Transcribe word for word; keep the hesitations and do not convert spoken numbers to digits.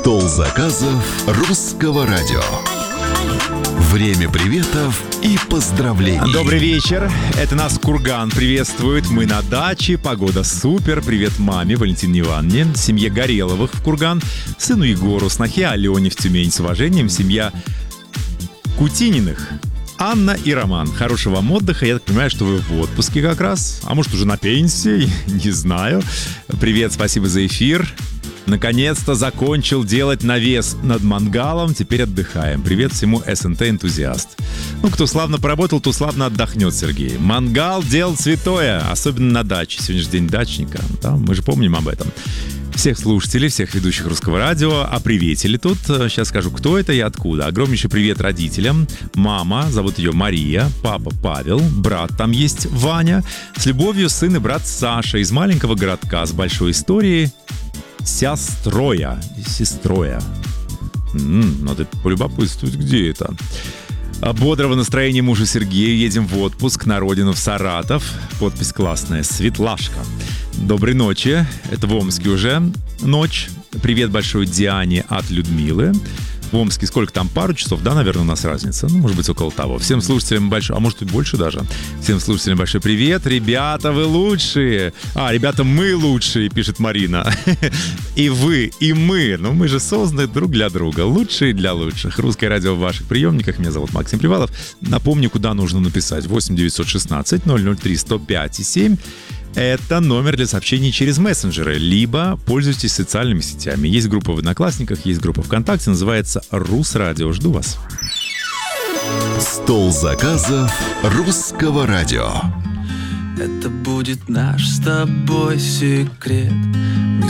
Стол заказов русского радио. Время приветов и поздравлений. Добрый вечер. Это нас Курган приветствует. Мы на даче. Погода супер. Привет маме Валентине Ивановне, семье Гореловых в Курган, сыну Егору, снохе Алене в Тюмень. С уважением, семья Кутининых. Анна и Роман. Хорошего вам отдыха. Я так понимаю, что вы в отпуске как раз. А может, уже на пенсии? Не знаю. Привет, спасибо за эфир. Наконец-то закончил делать навес над мангалом. Теперь отдыхаем. Привет всему эс эн тэ-энтузиаст. Ну, кто славно поработал, то славно отдохнет, Сергей. Мангал — дело святое. Особенно на даче. Сегодня же день дачника. Да, мы же помним об этом. Всех слушателей, всех ведущих русского радио оприветили тут. Сейчас скажу, кто это и откуда. Огромнейший привет родителям. Мама, зовут ее Мария, папа Павел, брат там есть Ваня. С любовью сын и брат Саша из маленького городка с большой историей. Сестроя. Сестроя. М-м, надо полюбопытствовать, где это. Бодрого настроения мужу Сергею. Едем в отпуск на родину в Саратов. Подпись классная. Светлашка. Доброй ночи. Это в Омске уже ночь. Привет большой Диане от Людмилы. В Омске сколько там? Пару часов, да, наверное, у нас разница? Ну, может быть, около того. Всем слушателям большой, а может и больше даже. Всем слушателям большой привет. Ребята, вы лучшие. А, ребята, мы лучшие, пишет Марина. И вы, и мы. Ну, мы же созданы друг для друга. Лучшие для лучших. Русское радио в ваших приемниках. Меня зовут Максим Привалов. Напомню, куда нужно написать. восемь девятьсот шестнадцать ноль ноль три сто пять и семь. Это номер для сообщений через мессенджеры, либо пользуйтесь социальными сетями. Есть группа в Одноклассниках, есть группа ВКонтакте, называется Русрадио. Жду вас. Стол заказов русского радио. Это будет наш с тобой секрет. Не